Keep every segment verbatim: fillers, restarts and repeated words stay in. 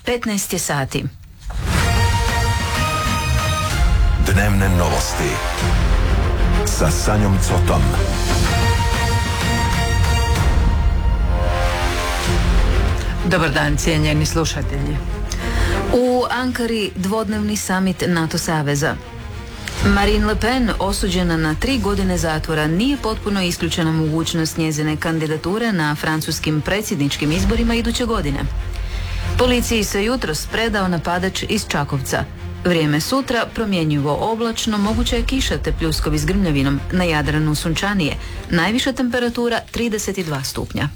petnaest je sati. Dnevne novosti sa Sanjom Cotom. Dobar dan, cijenjeni slušatelji. U Ankari dvodnevni samit NATO saveza. Marine Le Pen, osuđena na tri godine zatvora, nije potpuno isključena mogućnost njezine kandidature na francuskim predsjedničkim izborima iduće godine. Policiji se jutros predao napadač iz Čakovca. Vrijeme sutra promjenjivo oblačno, moguća je kiša te pljuskovi s grmljavinom, na Jadranu sunčanije. Najviša temperatura trideset dva stupnja.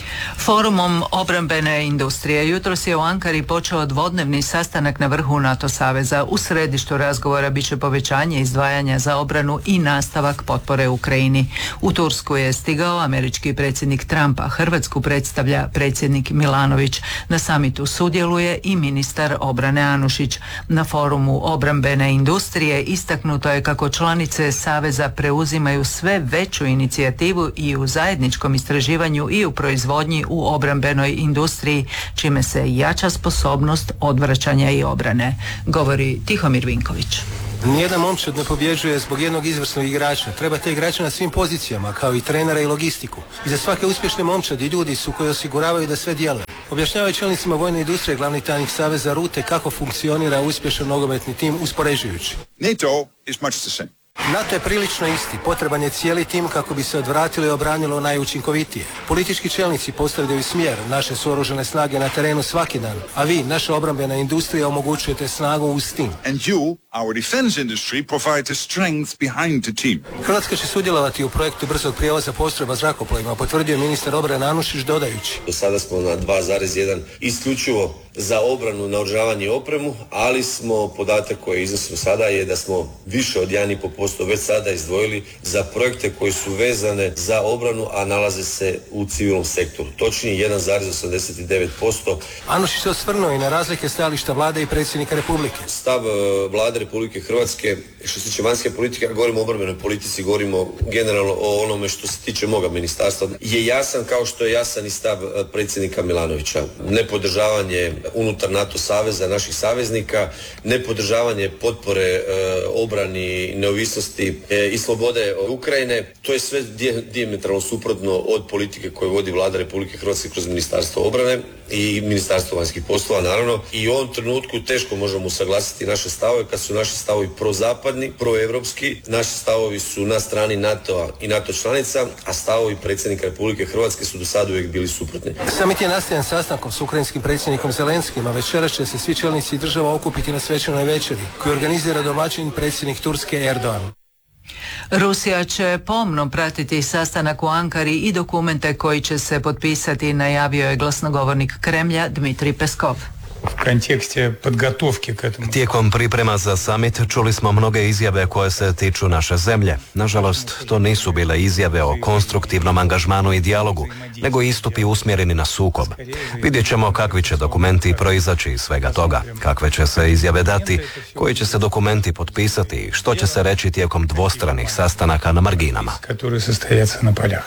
Forumom obrambene industrije jutros je u Ankari počeo dvodnevni sastanak na vrhu NATO saveza. U središtu razgovora bit će povećanje izdvajanja za obranu i nastavak potpore Ukrajini. U Tursku je stigao američki predsjednik Trump, a Hrvatsku predstavlja predsjednik Milanović. Na samitu sudjeluje i ministar obrane Anušić. Na forumu obrambene industrije istaknuto je kako članice saveza preuzimaju sve veću inicijativu i u zajedničkom istraživanju i u proizvodnji u obrambenoj industriji, čime se jača sposobnost odvraćanja i obrane, govori Tihomir Vinković. Nijedan momčad ne pobjeđuje zbog jednog izvrsnog igrača. Treba te igrače na svim pozicijama, kao i trenera i logistiku. Iza svake uspješne momčadi ljudi su koji osiguravaju da sve djeluje. Objašnjavaju čelnicima vojne industrije glavni tajnik Saveza Rute kako funkcionira uspješan nogometni tim uspoređujući. NATO is much the same. NATO je prilično isti, potreban je cijeli tim kako bi se odvratilo i obranilo najučinkovitije. Politički čelnici postavljaju smjer, naše su oružane snage na terenu svaki dan, a vi, naša obrambena industrija, omogućujete snagu uz tim. And you, our defense industry, provide the strength behind the team. Hrvatska će sudjelovati u projektu brzog prijevoza postrojba zrakoplovima, potvrdio je ministar obrane Anušić dodajući. Do sada smo na dva zarez jedan isključivo za obranu, naoružavanje i opremu, ali smo, podatak koji iznosimo sada je da smo više od jedan i pol posto već sada izdvojili za projekte koji su vezane za obranu, a nalaze se u civilnom sektoru. Točnije jedan zarez osamdeset devet posto. Anušić se osvrnuo i na razlike stajališta vlade i predsjednika Republike. Stav vlade Republike Hrvatske što se tiče vanjske politike, a govorimo o obrambenoj politici, govorimo generalno o onome što se tiče moga ministarstva, je jasan kao što je jasan i stav predsjednika Milanovića. Nepodržavanje unutar NATO saveza, naših saveznika, nepodržavanje potpore e, obrani, neovisnosti e, i slobode Ukrajine, to je sve dijametralno suprotno od politike koju vodi vlada Republike Hrvatske kroz Ministarstvo obrane i Ministarstvo vanjskih poslova, naravno. I u ovom trenutku teško možemo usaglasiti naše stavove kad su naši stavovi prozapadni, proevropski. Naši stavovi su na strani NATO-a i NATO članica, a stavovi predsjednika Republike Hrvatske su do sada uvijek bili suprotni. Samit je nastajan sastankom s ukrajinskim predsjednikom Zelenskim, a večeras će se svi čelnici država okupiti na svečanoj večeri koju organizira domaćin predsjednik Turske Erdogan. Rusija će pomno pratiti sastanak u Ankari i dokumente koji će se potpisati, najavio je glasnogovornik Kremlja Dmitrij Peskov. U kontekstu podgotovke k этому. Tijekom priprema za summit čuli smo mnoge izjave koje se tiču naše zemlje. Nažalost, to nisu bile izjave o konstruktivnom angažmanu i dijalogu, nego istupi usmjereni na sukob. Vidjet ćemo kakvi će dokumenti proizaći iz svega toga, kakve će se izjave dati, koji će se dokumenti potpisati i što će se reći tijekom dvostranih sastanaka na marginama. Koji sastojaće na poljah.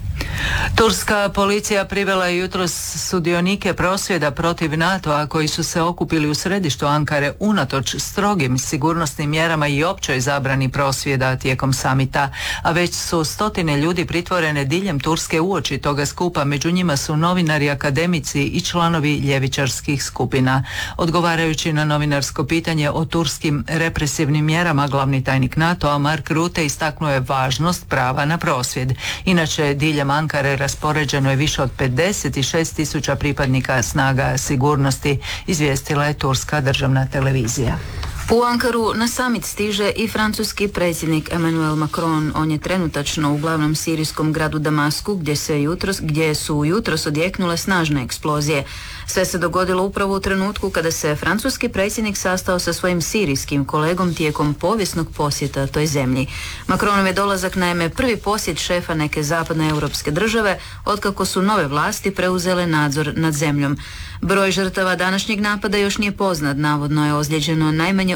Turska policija privela je jutros sudionike prosvjeda protiv NATO-a koji su se okupili u središtu Ankare unatoč strogim sigurnosnim mjerama i općoj zabrani prosvjeda tijekom samita, a već su stotine ljudi pritvorene diljem Turske uoči toga skupa, među njima su novinari, akademici i članovi ljevičarskih skupina. Odgovarajući na novinarsko pitanje o turskim represivnim mjerama, glavni tajnik NATO-a Mark Rutte istaknuo je važnost prava na prosvjed. Inače, diljem Ankare raspoređeno je više od pedeset šest tisuća pripadnika snaga sigurnosti, izvijestila je turska državna televizija. U Ankaru na summit stiže i francuski predsjednik Emmanuel Macron. On je trenutačno u glavnom sirijskom gradu Damasku gdje, se jutros, gdje su jutros odjeknule snažne eksplozije. Sve se dogodilo upravo u trenutku kada se francuski predsjednik sastao sa svojim sirijskim kolegom tijekom povijesnog posjeta toj zemlji. Macronov je dolazak naime prvi posjet šefa neke zapadne europske države otkako su nove vlasti preuzele nadzor nad zemljom. Broj žrtava današnjeg napada još nije poznat, navodno je ozlijeđeno najmanje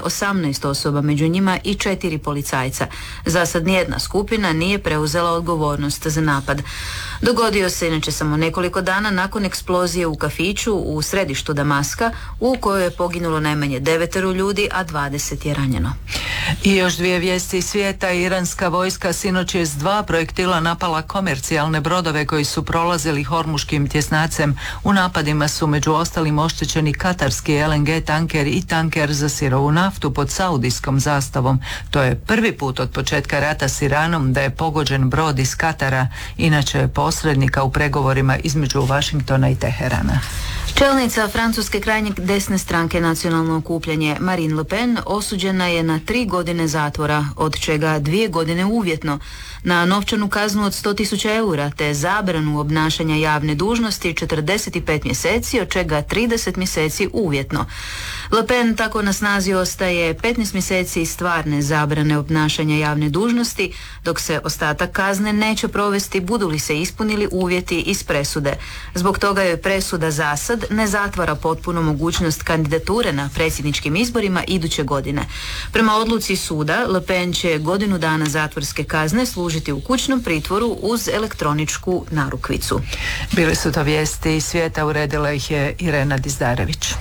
osamnaest osoba, među njima i četiri policajca. Za sad nijedna skupina nije preuzela odgovornost za napad. Dogodio se inače samo nekoliko dana nakon eksplozije u kafiću u središtu Damaska, u kojoj je poginulo najmanje devetero ljudi, a dvadeset je ranjeno. I još dvije vijesti iz svijeta. Iranska vojska sinoć je s dva projektila napala komercijalne brodove koji su prolazili hormuškim tjesnacem. U napadima su među ostalim oštećeni katarski el en ge tanker i tanker za sirovu naftu pod saudijskom zastavom. To je prvi put od početka rata s Iranom da je pogođen brod iz Katara, inače posrednika u pregovorima između Washingtona i Teherana. Čelnica francuske krajnje desne stranke Nacionalno okupljanje Marine Le Pen osuđena je na tri godine zatvora, od čega dvije godine uvjetno, na novčanu kaznu od sto tisuća eura te zabranu obnašanja javne dužnosti četrdeset pet mjeseci, od čega trideset mjeseci uvjetno. Le Pen tako na snazi ostaje petnaest mjeseci stvarne zabrane obnašanja javne dužnosti, dok se ostatak kazne neće provesti budu li se ispunili uvjeti iz presude. Zbog toga je presuda zasad ne zatvara potpuno mogućnost kandidature na predsjedničkim izborima iduće godine. Prema odluci suda, Le Pen će godinu dana zatvorske kazne služiti u kućnom pritvoru uz elektroničku narukvicu. Bili su to vijesti iz svijeta, uredila ih je Irena Dizdarević.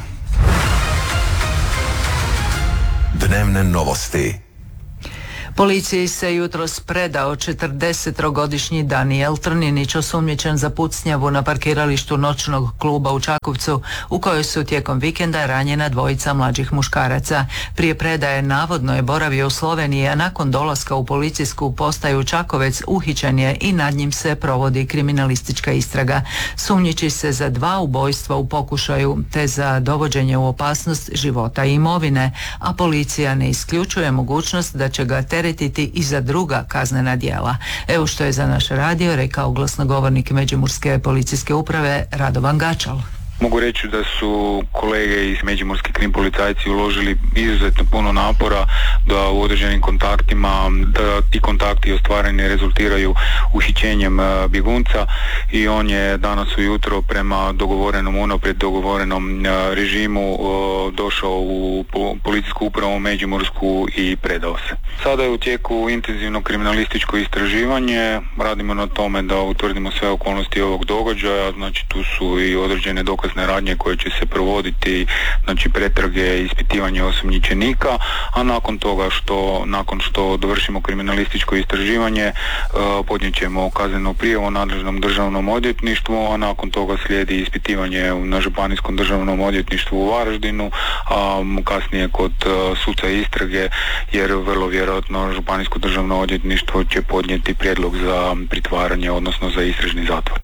Dnevne novosti. Policiji se jutros predao četrdesetogodišnji Danijel Trninić, osumnjičen za pucnjavu na parkiralištu noćnog kluba u Čakovcu, u kojoj su tijekom vikenda ranjena dvojica mlađih muškaraca. Prije predaje navodno je boravio u Sloveniji, a nakon dolaska u policijsku postaju Čakovec uhićen je i nad njim se provodi kriminalistička istraga. Sumnjiči se za dva ubojstva u pokušaju te za dovođenje u opasnost života i imovine, a policija ne isključuje mogućnost da će ga teretiti i za druga kaznena djela. Evo što je za naš radio rekao glasnogovornik Međimurske policijske uprave Radovan Gačal. Mogu reći da su kolege iz Međimurske krim policajci uložili izuzetno puno napora da u određenim kontaktima, da ti kontakti ostvareni rezultiraju uhićenjem bjegunca i on je danas ujutro prema dogovorenom, unaprijed dogovorenom režimu došao u policijsku upravu Međimursku i predao se. Sada je u tijeku intenzivno kriminalističko istraživanje, radimo na tome da utvrdimo sve okolnosti ovog događaja, znači tu su i određene dokazne radnje koje će se provoditi, znači pretrage i ispitivanje osumnjičenika, a nakon toga što, nakon što dovršimo kriminalističko istraživanje, podnijet ćemo kaznenu prijavu nadležnom državnom odvjetništvu, a nakon toga slijedi ispitivanje na Županijskom državnom odvjetništvu u Varaždinu, a kasnije kod suca istrage, jer vrlo vjerojatno Županijsko državno odvjetništvo će podnijeti prijedlog za pritvaranje, odnosno za istražni zatvor.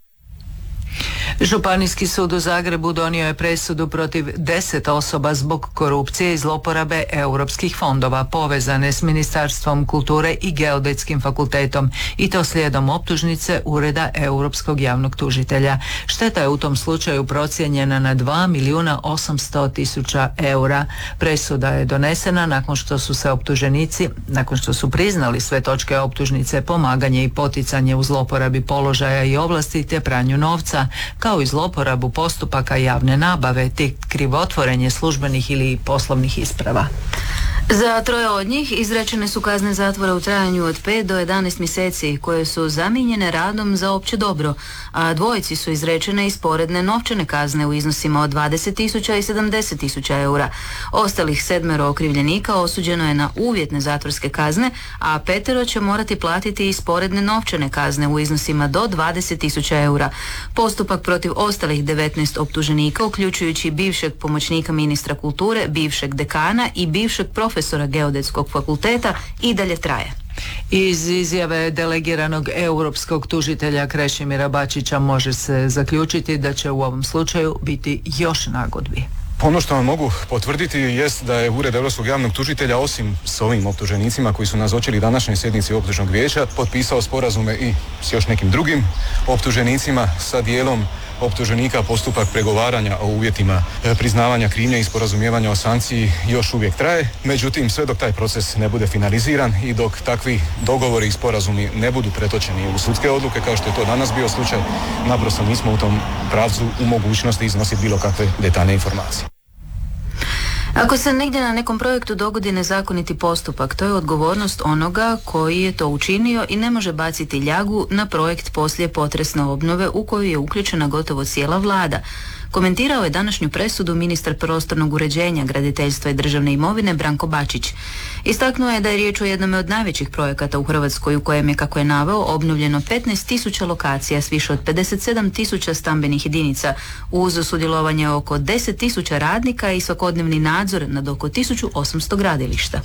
Županijski sud u Zagrebu donio je presudu protiv deset osoba zbog korupcije i zloporabe europskih fondova povezane s Ministarstvom kulture i Geodetskim fakultetom, i to slijedom optužnice Ureda Europskog javnog tužitelja. Šteta je u tom slučaju procijenjena na dva milijuna osamsto tisuća eura. Presuda je donesena nakon što su se optuženici, nakon što su priznali sve točke optužnice, pomaganje i poticanje u zloporabi položaja i ovlasti te pranju novca, kao i zloporabu postupaka javne nabave te krivotvorenje službenih ili poslovnih isprava. Za troje od njih izrečene su kazne zatvora u trajanju od pet do jedanaest mjeseci, koje su zamijenjene radom za opće dobro, a dvojici su izrečene i sporedne novčane kazne u iznosima od dvadeset tisuća i sedamdeset tisuća eura. Ostalih sedmero okrivljenika osuđeno je na uvjetne zatvorske kazne, a petero će morati platiti i sporedne novčane kazne u iznosima do dvadeset tisuća eura. Postupak protiv ostalih devetnaest optuženika, uključujući bivšeg pomoćnika ministra kulture, bivšeg dekana i bivšeg profesora Geodetskog fakulteta, i dalje traje. Iz izjave delegiranog europskog tužitelja Krešimira Bačića može se zaključiti da će u ovom slučaju biti još nagodbi. Ono što vam mogu potvrditi jest da je Ured Europskog javnog tužitelja, osim s ovim optuženicima koji su nazočili današnjoj sjednici optužnog vijeća, potpisao sporazume i s još nekim drugim optuženicima. Sa dijelom optuženika postupak pregovaranja o uvjetima priznavanja krivnje i sporazumijevanja o sankciji još uvijek traje. Međutim, sve dok taj proces ne bude finaliziran i dok takvi dogovori i sporazumi ne budu pretočeni u sudske odluke, kao što je to danas bio slučaj, naprosto nismo u tom pravcu u mogućnosti iznositi bilo kakve detaljne informacije. Ako se negdje na nekom projektu dogodi nezakoniti postupak, to je odgovornost onoga koji je to učinio i ne može baciti ljagu na projekt poslije potresne obnove u koju je uključena gotovo cijela vlada. Komentirao je današnju presudu ministar prostornog uređenja, graditeljstva i državne imovine Branko Bačić. Istaknuo je da je riječ o jednome od najvećih projekata u Hrvatskoj u kojem je, kako je naveo, obnovljeno petnaest tisuća lokacija s više od pedeset sedam tisuća stambenih jedinica uz sudjelovanje oko deset tisuća radnika i svakodnevni nadzor nad oko tisuću osamsto gradilišta.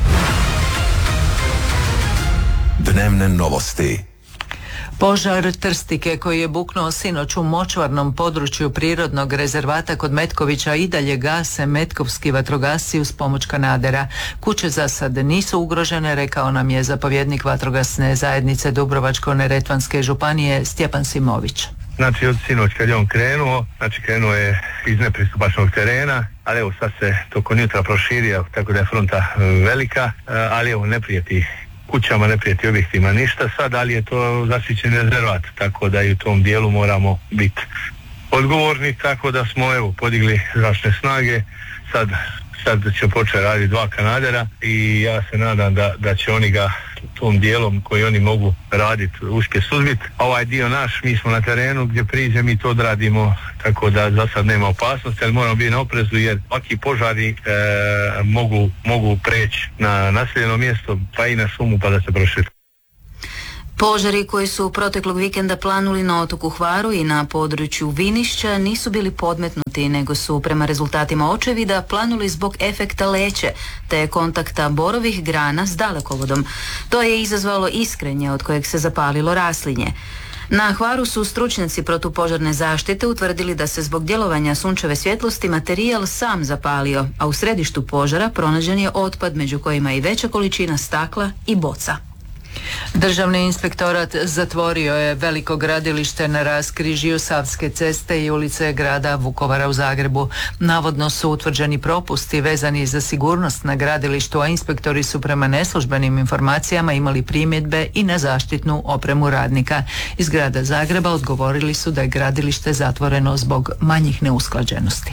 Dnevne novosti. Požar trstike koji je buknuo sinoć u močvarnom području prirodnog rezervata kod Metkovića i dalje gase metkovski vatrogasci uz pomoć kanadera. Kuće za sad nisu ugrožene, rekao nam je zapovjednik vatrogasne zajednice Dubrovačko-neretvanske županije Stjepan Simović. Znači od sinoć kad je on krenuo, znači krenuo je iz nepristupačnog terena, ali evo sad se tokom jutra proširio, tako da je fronta velika, ali evo ne prijeti kućama, ne prijeti objektima ništa sad, ali je to zaštićen rezervat, tako da i u tom dijelu moramo biti odgovorni, tako da smo evo podigli zračne snage, sad, sad će početi raditi dva kanadera i ja se nadam da, da će oni ga tom dijelom koji oni mogu raditi uspje suzbiti. Ovaj dio naš, mi smo na terenu gdje priđe, mi to odradimo, tako da za sad nema opasnosti, ali moramo biti na oprezu jer ovakvi požari e, mogu, mogu preći na naseljeno mjesto pa i na šumu pa da se proširi. Požari koji su proteklog vikenda planuli na otoku Hvaru i na području Vinišća nisu bili podmetnuti, nego su prema rezultatima očevida planuli zbog efekta leće te kontakta borovih grana s dalekovodom. To je izazvalo iskrenje od kojeg se zapalilo raslinje. Na Hvaru su stručnjaci protupožarne zaštite utvrdili da se zbog djelovanja sunčeve svjetlosti materijal sam zapalio, a u središtu požara pronađen je otpad, među kojima i veća količina stakla i boca. Državni inspektorat zatvorio je veliko gradilište na raskrižju Savske ceste i ulice grada Vukovara u Zagrebu. Navodno su utvrđeni propusti vezani za sigurnost na gradilištu, a inspektori su prema neslužbenim informacijama imali primjedbe i na zaštitnu opremu radnika. Iz grada Zagreba odgovorili su da je gradilište zatvoreno zbog manjih neusklađenosti.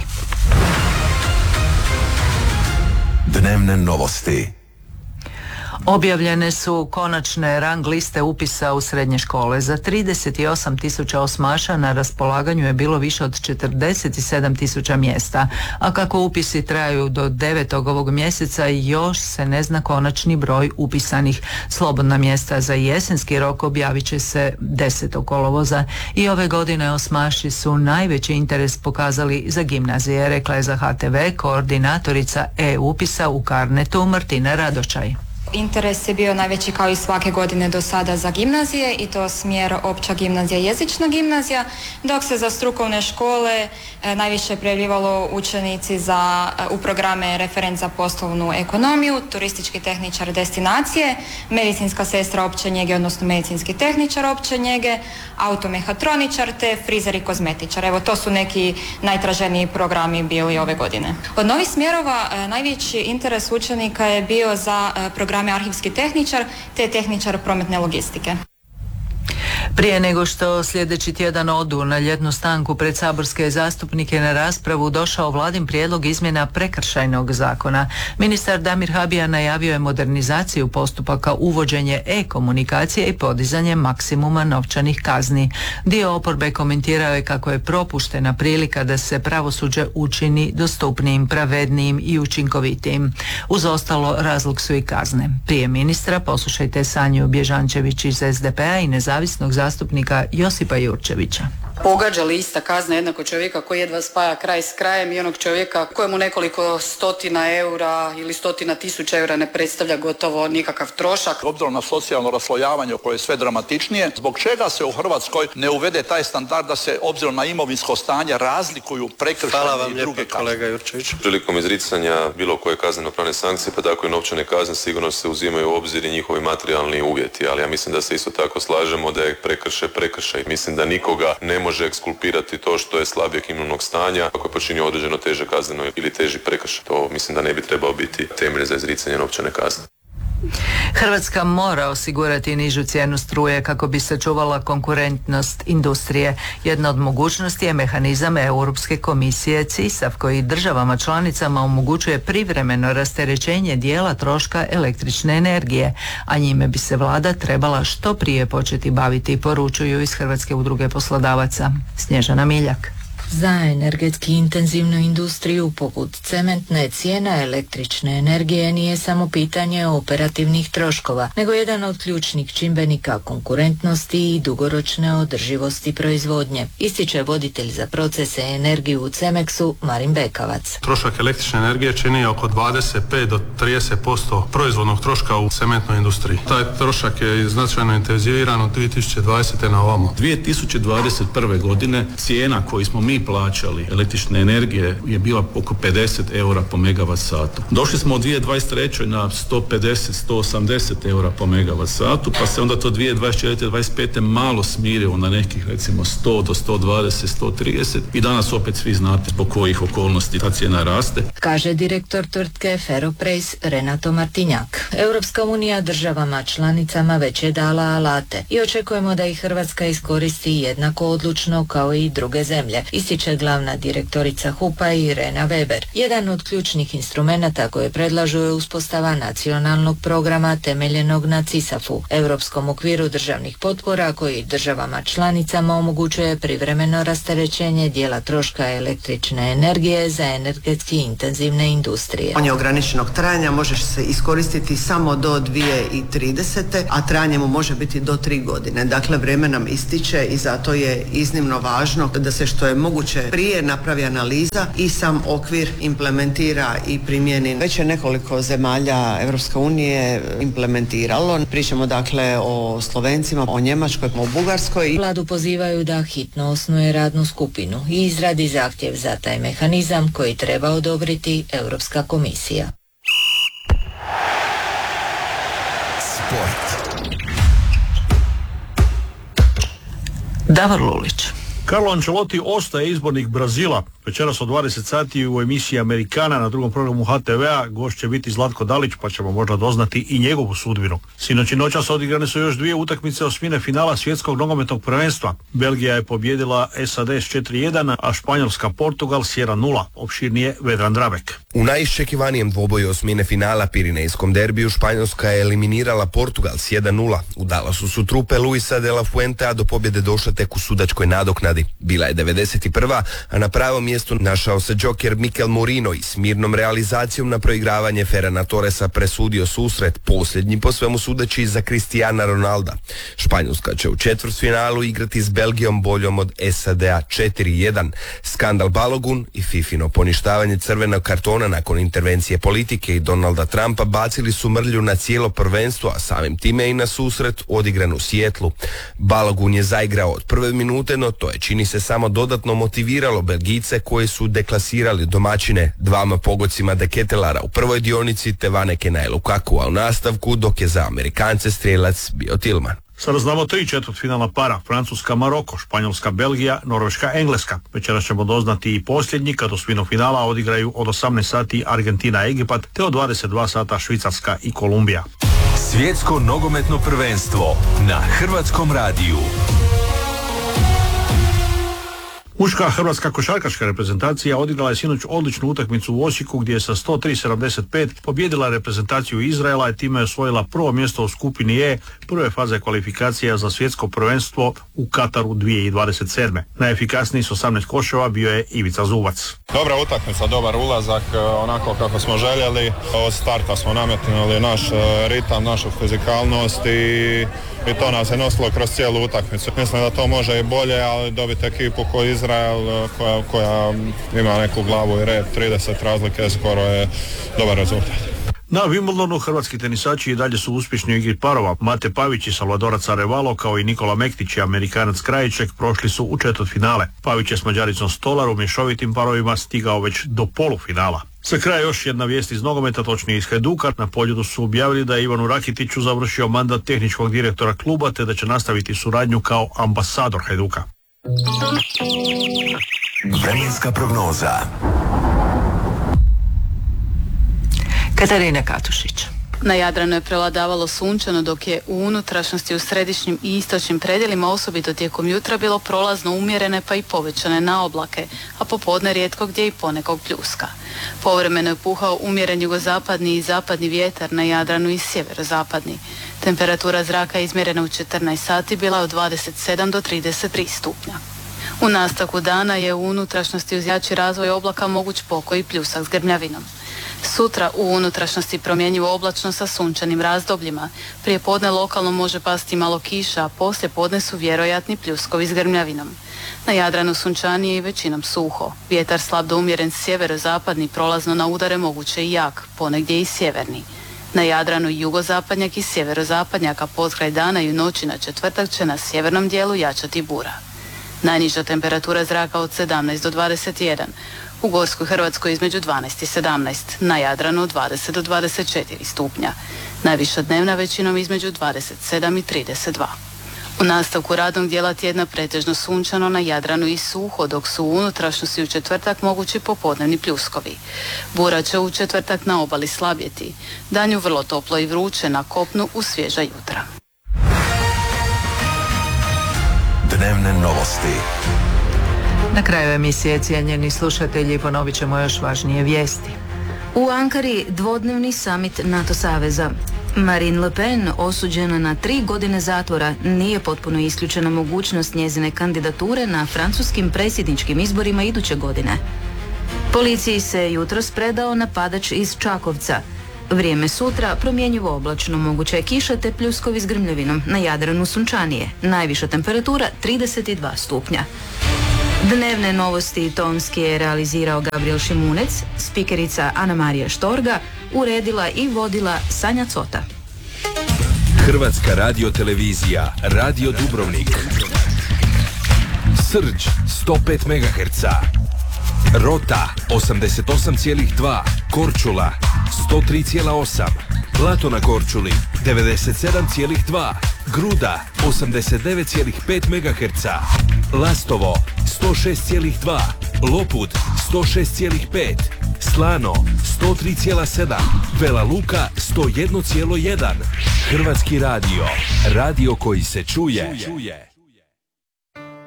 Dnevne novosti. Objavljene su konačne rang liste upisa u srednje škole. Za trideset osam tisuća osmaša na raspolaganju je bilo više od četrdeset sedam tisuća mjesta, a kako upisi traju do devetog ovog mjeseca još se ne zna konačni broj upisanih. Slobodna mjesta za jesenski rok objavit će se desetog kolovoza i ove godine osmaši su najveći interes pokazali za gimnazije, rekla je za H T V koordinatorica e-upisa u Karnetu Martina Radočaj. Interes je bio najveći kao i svake godine do sada za gimnazije i to smjer opća gimnazija, jezična gimnazija, dok se za strukovne škole e, najviše je prijavljivalo učenici za, e, u programe referent za poslovnu ekonomiju, turistički tehničar destinacije, medicinska sestra opće njege, odnosno medicinski tehničar opće njege, automehatroničar te frizer i kozmetičar. Evo, to su neki najtraženiji programi bili ove godine. Od novih smjerova e, najveći interes učenika je bio za e, program arhivski tehničar te tehničar prometne logistike. Prije nego što sljedeći tjedan odu na ljetnu stanku pred saborske zastupnike na raspravu došao vladin prijedlog izmjena prekršajnog zakona. Ministar Damir Habijan najavio je modernizaciju postupaka, uvođenje e-komunikacije i podizanje maksimuma novčanih kazni. Dio oporbe komentirao je kako je propuštena prilika da se pravosuđe učini dostupnijim, pravednijim i učinkovitijim. Uz ostalo razlog su i kazne. Prije ministra poslušajte Sanju Bježančević iz S D P-a i nezavisnog zastupnika Josipa Jurčevića. Pogađa li ista kazna jednako čovjeka koji jedva spaja kraj s krajem i onog čovjeka kojemu nekoliko stotina eura ili stotina tisuća eura ne predstavlja gotovo nikakav trošak? Obzirom na socijalno raslojavanje koje je sve dramatičnije, zbog čega se u Hrvatskoj ne uvede taj standard da se obzirom na imovinsko stanje razlikuju prekršajne i druge kazne? Kolega Jurčević. Prilikom izricanja bilo koje kazneno-pravne sankcije, pa tako i novčane kazne, sigurno se uzimaju u obzir i njihovi materijalni uvjeti, ali ja mislim da se isto tako slažemo da je prekršaj prekršaj. Mislim da nikoga ne može ekskulpirati to što je slabijeg imovnog stanja ako je počinio određeno teže kazneno ili teži prekršaj. To mislim da ne bi trebao biti temelj za izricanje novčane kazne. Hrvatska mora osigurati nižu cijenu struje kako bi sačuvala konkurentnost industrije. Jedna od mogućnosti je mehanizam Europske komisije C I S A F koji državama članicama omogućuje privremeno rasterećenje dijela troška električne energije, a njime bi se vlada trebala što prije početi baviti, poručuju iz Hrvatske udruge poslodavaca. Snježana Miljak. Za energetski intenzivnu industriju poput cementne cijena električne energije nije samo pitanje operativnih troškova, nego jedan od ključnih čimbenika konkurentnosti i dugoročne održivosti proizvodnje, ističe voditelj za procese energiju u Cemexu Marin Bekavac. Trošak električne energije čini oko dvadeset pet do trideset posto proizvodnog troška u cementnoj industriji. Taj trošak je značajno intenziviran od dvije tisuće dvadesete na ovamo. dvije tisuće dvadeset prve godine cijena koju smo mi plaćali električne energije je bila oko pedeset eura po megavat satu. Došli smo u dvije tisuće dvadeset treće na sto pedeset do sto osamdeset eura po megavat satu, pa se onda to dvije tisuće dvadeset četvrte do dvadeset pete malo smirilo na nekih recimo sto do sto dvadeset, sto trideset i danas opet svi znate zbog kojih okolnosti ta cijena raste. Kaže direktor tvrtke Ferropraise Renato Martinjak. Europska unija državama članicama već je dala alate i očekujemo da ih Hrvatska iskoristi jednako odlučno kao i druge zemlje, ističe glavna direktorica H U P-a Irena Weber. Jedan od ključnih instrumenata koje predlažu je uspostava nacionalnog programa temeljenog na C I S A F-u, europskom okviru državnih potpora koji državama članicama omogućuje privremeno rasterećenje dijela troška električne energije za energetski intenzivne industrije. On je ograničenog trajanja, može se iskoristiti samo do dvije tisuće tridesete. a trajanje mu može biti do tri godine. Dakle, vrijeme nam ističe i zato je iznimno važno da se što je moguće prije napravi analiza i sam okvir implementira i primjeni. Već je nekoliko zemalja Europske unije implementiralo. Pričamo dakle o Slovencima, o Njemačkoj, o Bugarskoj. Vladu pozivaju da hitno osnuje radnu skupinu i izradi zahtjev za taj mehanizam koji treba odobriti Europska komisija. Sport. Davor Lulić. Carlo Ancelotti ostaje izbornik Brazila. Večeras od dvadeset sati u emisiji Amerikana na drugom programu H T V-a gost će biti Zlatko Dalić, pa ćemo možda doznati i njegovu sudbinu. Sinoć i noćas odigrane su još dvije utakmice osmine finala svjetskog nogometnog prvenstva. Belgija je pobjedila S A D s četiri jedan, a Španjolska Portugal s jedan nula. Opširnije Vedran Drabek. U najiščekivanijem dvoboju osmine finala Pirinejskom derbiju Španjolska je eliminirala Portugal s jedan nula. U Dallasu su trupe Luisa de la Fuentea do pobjede došle tek u sudačkoj nadoknadi. Bila je devedeset prva, a na pravom mjestu našao se džoker Mikel Morino i s mirnom realizacijom na proigravanje Ferrana Torresa presudio susret, posljednji po svemu sudeći za Cristiana Ronalda. Španjolska će u četvrtfinalu igrati s Belgijom boljom od S A D-a četiri jedan. Skandal Balogun i Fifino poništavanje crvenog kartona nakon intervencije politike i Donalda Trumpa bacili su mrlju na cijelo prvenstvo, a samim time i na susret odigran u Sijetlu. Balogun je zaigrao od prve minute, no to je čini se samo dodatno motiviralo Belgijce koji su deklasirali domaćine dvama pogodcima de Ketelara u prvoj dionici te Vanekena i Lukakua u nastavku, dok je za Amerikance strijelac bio Tillman. Sada znamo tri četvrtfinalna para, Francuska Maroko, Španjolska Belgija, Norveška Engleska. Večeras ćemo doznati i posljednji kad osminu finala odigraju od osamnaest sati Argentina Egipat te od dvadeset dva sata Švicarska i Kolumbija. Svjetsko nogometno prvenstvo na Hrvatskom radiju. Muška hrvatska košarkaška reprezentacija odigrala je sinoć odličnu utakmicu u Osijeku gdje je sa sto tri sedamdeset pet pobjedila reprezentaciju Izraela i time je osvojila prvo mjesto u skupini E prve faze kvalifikacija za svjetsko prvenstvo u Kataru dvije tisuće dvadeset sedme. Najefikasniji s osamnaest koševa bio je Ivica Zubac. Dobra utakmica, dobar ulazak, onako kako smo željeli. Od starta smo nametnuli naš ritam, našu fizikalnost i i to nas je nosilo kroz cijelu utakmicu. Mislim da to može i bolje, ali dobiti ekipu koju Izrael, koja, koja ima neku glavu i rep, trideset razlike skoro je dobar rezultat. Na Wimbledonu hrvatski tenisači i dalje su uspješni u igri parova. Mate Pavić i Salvadorac Arevalo kao i Nikola Mektić i Amerikanac Krajiček prošli su u četvrtfinale. Pavić je s Mađaricom Stolar u mješovitim parovima stigao već do polufinala. Za kraj još jedna vijest iz nogometa, točnije iz Hajduka. Na Poljudu su objavili da je Ivanu Rakitiću završio mandat tehničkog direktora kluba te da će nastaviti suradnju kao ambasador Hajduka. Vremenska prognoza. Katarina Katušić. Na Jadranu je prevladavalo sunčano, dok je u unutrašnjosti u središnjim i istočnim predjelima osobito tijekom jutra bilo prolazno umjerene pa i povećane na oblake, a popodne rijetko gdje i ponekog pljuska. Povremeno je puhao umjeren jugozapadni i zapadni vjetar na Jadranu i sjeverozapadni. Temperatura zraka izmjerena u četrnaest sati bila od dvadeset sedam do trideset tri stupnja. U nastavku dana je u unutrašnjosti uz jači razvoj oblaka moguć pokoj i pljusak s grmljavinom. Sutra u unutrašnjosti promjenjivo oblačno sa sunčanim razdobljima. Prije podne lokalno može pasti malo kiša, a poslije podne su vjerojatni pljuskovi s grmljavinom. Na Jadranu sunčanije i većinom suho. Vjetar slab do umjeren sjeverozapadni, prolazno na udare moguće i jak, ponegdje i sjeverni. Na Jadranu jugozapadnjak i sjeverozapadnjak, a potkraj dana i u noći na četvrtak će na sjevernom dijelu jačati bura. Najniža temperatura zraka od sedamnaest do dvadeset jedan. U Gorskoj Hrvatskoj između dvanaest i sedamnaest, na Jadranu dvadeset do dvadeset četiri stupnja. Najviša dnevna većinom između dvadeset sedam i trideset dva. U nastavku radnog dijela tjedna pretežno sunčano, na Jadranu i suho, dok su u unutrašnjosti u četvrtak mogući popodnevni pljuskovi. Bura će u četvrtak na obali slabjeti. Danju vrlo toplo i vruće, na kopnu u svježa jutra. Dnevne novosti. Na kraju emisije, cijenjeni slušatelji, ponovit ćemo još važnije vijesti. U Ankari dvodnevni samit NATO saveza. Marine Le Pen, osuđena na tri godine zatvora, nije potpuno isključena mogućnost njezine kandidature na francuskim predsjedničkim izborima iduće godine. Policiji se jutros predao napadač iz Čakovca. Vrijeme sutra promjenjivo oblačno, moguća je kiša te pljuskovi s grmljavinom, na Jadranu sunčanije. Najviša temperatura trideset dva stupnja. Dnevne novosti tonski je realizirao Gabriel Šimunec, spikerica Ana Marija Štorga, uredila i vodila Sanja Cota. Hrvatska radiotelevizija, Radio Dubrovnik. Srđ sto pet megaherca. Rota osamdeset osam zarez dva, Korčula sto tri zarez osam, Blato na Korčuli devedeset sedam zarez dva, Gruda osamdeset devet zarez pet megaherca, Lastovo sto šest zarez dva, Lopud sto šest zarez pet, Slano sto tri zarez sedam, Vela Luka sto jedan zarez jedan. Hrvatski radio, radio koji se čuje.